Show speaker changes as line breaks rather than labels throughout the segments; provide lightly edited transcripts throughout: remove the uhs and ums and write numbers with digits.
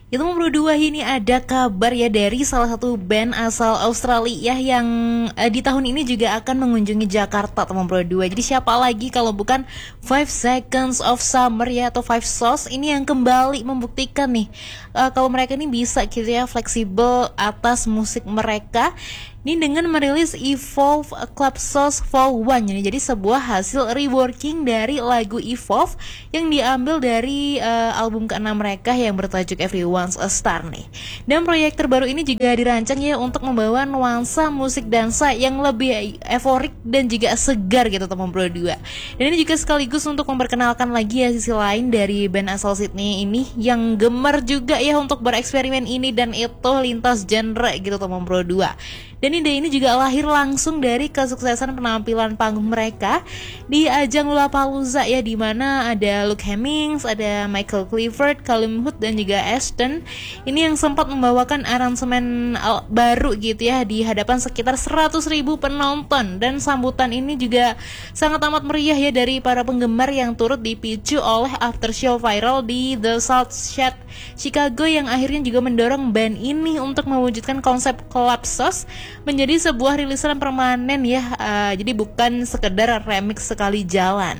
Itu nomor 2 ini ada kabar ya dari salah satu band asal Australia yang di tahun ini juga akan mengunjungi Jakarta, teman Pro 2. Jadi siapa lagi kalau bukan Five Seconds of Summer ya, atau Five Sauce ini yang kembali membuktikan nih kalau mereka ini bisa gitu ya, fleksibel atas musik mereka. Ini dengan merilis Evolve Club Sauce Vol 1. Jadi sebuah hasil reworking dari lagu Evolve yang diambil dari album ke-6 mereka yang bertajuk Everyone's a Star nih. Dan proyek terbaru ini juga dirancang ya untuk membawa nuansa musik dansa yang lebih euforik dan juga segar gitu, teman Pro 2. Dan ini juga sekaligus untuk memperkenalkan lagi ya sisi lain dari band asal Sydney ini yang gemar juga ya untuk bereksperimen ini dan itu lintas genre gitu, teman Pro 2. Dan ide ini juga lahir langsung dari kesuksesan penampilan panggung mereka di ajang Lollapalooza ya, di mana ada Luke Hemmings, ada Michael Clifford, Callum Hood dan juga Ashton. Ini yang sempat membawakan aransemen baru gitu ya di hadapan sekitar 100.000 penonton, dan sambutan ini juga sangat amat meriah ya dari para penggemar yang turut dipicu oleh after show viral di The South Side Chicago yang akhirnya juga mendorong band ini untuk mewujudkan konsep Club Sauce menjadi sebuah rilisan permanen ya, jadi bukan sekedar remix sekali jalan.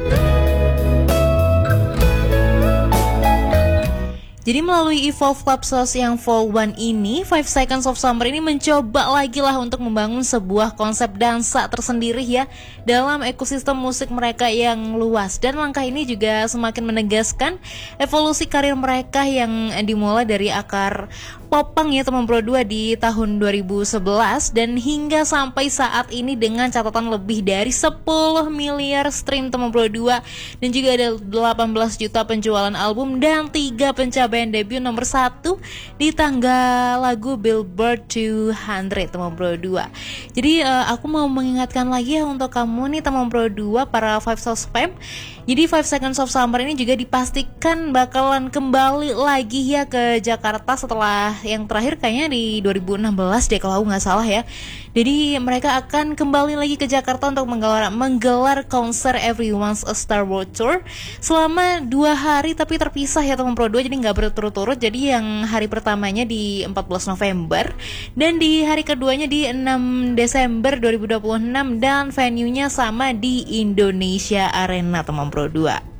Jadi melalui Evolve Club Sauce yang Vol 1 ini, Five Seconds of Summer ini mencoba lagi lah untuk membangun sebuah konsep dansa tersendiri ya dalam ekosistem musik mereka yang luas. Dan langkah ini juga semakin menegaskan evolusi karir mereka yang dimulai dari akar popang ya, teman Pro 2 di tahun 2011 dan hingga sampai saat ini dengan catatan lebih dari 10 miliar stream, teman Pro 2, dan juga ada 18 juta penjualan album dan 3 pencapaian debut nomor 1 di tangga lagu Billboard 200, teman Pro 2. Jadi aku mau mengingatkan lagi ya untuk kamu nih, teman Pro 2, para Five Sauce Fam. Jadi Five Seconds of Summer ini juga dipastikan bakalan kembali lagi ya ke Jakarta setelah yang terakhir kayaknya di 2016 deh kalau aku nggak salah ya. Jadi mereka akan kembali lagi ke Jakarta untuk menggelar konser Everyone's a Star World Tour selama 2 hari tapi terpisah ya, teman Pro 2. Jadi nggak berturut-turut. Jadi yang hari pertamanya di 14 November dan di hari keduanya di 6 Desember 2026 dan venue-nya sama di Indonesia Arena, teman Pro 2.